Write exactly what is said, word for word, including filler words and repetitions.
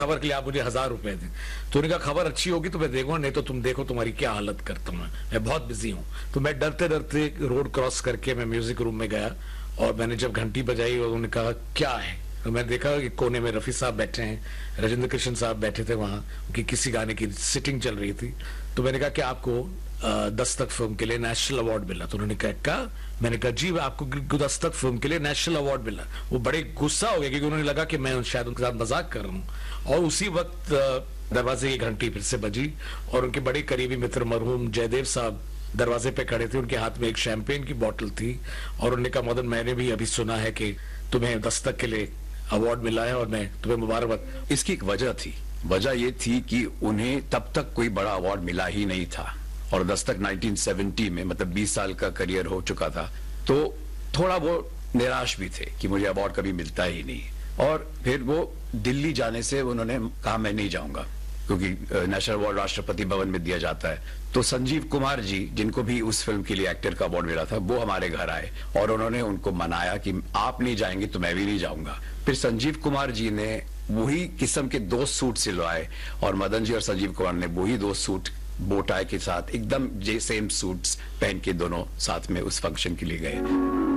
खबर के लिए आप मुझे हजार रुपए दें। तो उन्होंने कहा खबर अच्छी होगी तो मैं देखूंगा, नहीं तो तुम देखो तुम्हारी क्या हालत करता हूँ, मैं बहुत बिजी हूँ। तो मैं डरते डरते रोड क्रॉस करके मैं म्यूजिक रूम में गया और मैंने जब घंटी बजाई और उन्होंने कहा क्या है, तो मैंने देखा कि कोने में रफी साहब बैठे हैं, राजेंद्र कृष्ण साहब बैठे थे वहां, उनकी किसी गाने की सिटिंग चल रही थी। तो मैंने कहा कि आपको दस्तक फिल्म के लिए नेशनल अवार्ड मिला। तो उन्होंने कहा क्या? मैंने कहा जी आपको दस्तक फिल्म के लिए नेशनल अवार्ड मिला। वो बड़े गुस्सा हो गए क्योंकि उन्होंने लगा कि मैं शायद उनके साथ मजाक कर रहा हूँ। और उसी वक्त दरवाजे की घंटी फिर से बजी और उनके बड़े करीबी मित्र मरहूम जयदेव साहब दरवाजे पे खड़े थे। उनके हाथ में एक शैंपेन की बोतल थी और उन्होंने कहा मदन मैंने भी अभी सुना है कि तुम्हें दस्तक के लिए अवार्ड मिला है और मैं तुम्हें मुबारकबाद। इसकी एक वजह थी, वजह ये थी कि उन्हें तब तक कोई बड़ा अवार्ड मिला ही नहीं था और दस्तक नाइनटीन सेवेंटी में, मतलब बीस साल का करियर हो चुका था, तो थोड़ा वो निराश भी थे कि मुझे अवार्ड कभी मिलता ही नहीं। और फिर वो दिल्ली जाने से उन्होंने कहा मैं नहीं जाऊंगा क्योंकि नेशनल अवार्ड राष्ट्रपति भवन में दिया जाता है। तो संजीव कुमार जी, जिनको भी उस फिल्म के लिए एक्टर का अवार्ड मिला था, वो हमारे घर आए और उन्होंने उनको मनाया कि आप नहीं जाएंगे तो मैं भी नहीं जाऊंगा। फिर संजीव कुमार जी ने वही किस्म के दो सूट सिलवाए और मदन जी और संजीव कुमार ने वही दो सूट बोटाई के साथ एकदम जे सेम सूट्स पहन के दोनों साथ में उस फंक्शन के लिए गए।